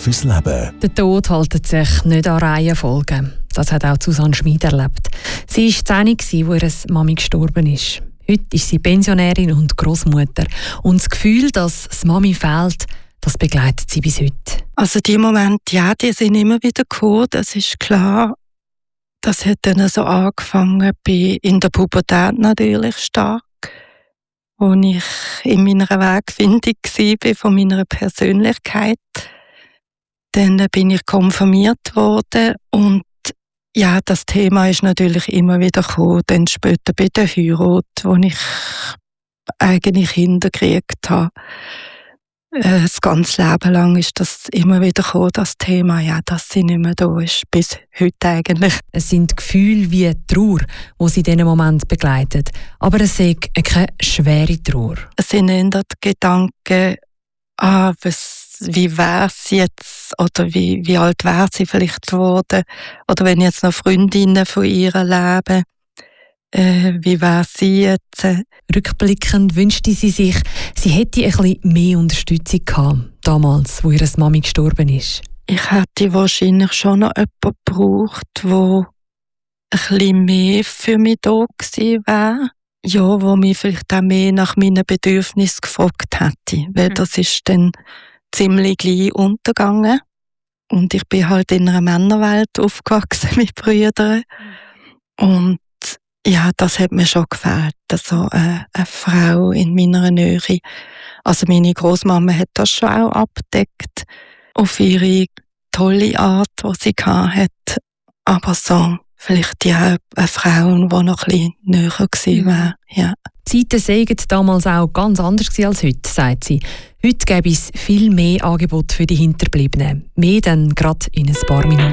fürs Leben. Der Tod hält sich nicht an Reihenfolge. Das hat auch Susanne Schmid erlebt. Sie war 10, als ihre Mami gestorben ist. Heute ist sie Pensionärin und Großmutter. Und das Gefühl, dass das Mami fehlt, das begleitet sie bis heute. Also die Momente, ja, die sind immer wieder gekommen. Das ist klar. Das hat dann so angefangen in der Pubertät natürlich stark, wo ich in meiner Wegfindung war von meiner Persönlichkeit. Dann bin ich konfirmiert worden und ja, das Thema ist natürlich immer wieder gekommen. Dann später bei der Heirat, wo ich eigentlich Kinder gekriegt habe. Das ganze Leben lang ist das immer wieder gekommen, das Thema, ja, dass sie nicht mehr da ist, bis heute eigentlich. Es sind Gefühle wie Trauer, die sie in diesem Moment begleitet. Aber es ist keine schwere Trauer. Es sind eher die Gedanken, wie wäre sie jetzt, oder wie alt wäre sie vielleicht geworden, oder wenn jetzt noch Freundinnen von ihr leben, wie wäre sie jetzt? Rückblickend wünschte sie sich, sie hätte ein bisschen mehr Unterstützung gehabt, damals, wo ihre Mami gestorben ist. Ich hätte wahrscheinlich schon noch jemanden gebraucht, der ein bisschen mehr für mich da gewesen wäre. Ja, wo mich vielleicht auch mehr nach meinen Bedürfnissen gefragt hätte. Weil das ist dann ziemlich gleich untergegangen. Und ich bin halt in einer Männerwelt aufgewachsen mit Brüdern. Und ja, das hat mir schon gefällt. Also eine Frau in meiner Nähe. Also meine Großmama hat das schon auch abgedeckt. Auf ihre tolle Art, die sie hatte. Aber so, vielleicht ja eine Frau, die noch ein bisschen näher gewesen wäre. Ja. Die Zeiten seien damals auch ganz anders als heute, sagt sie. Heute gäbe es viel mehr Angebote für die Hinterbliebenen. Mehr dann gerade in ein paar Minuten.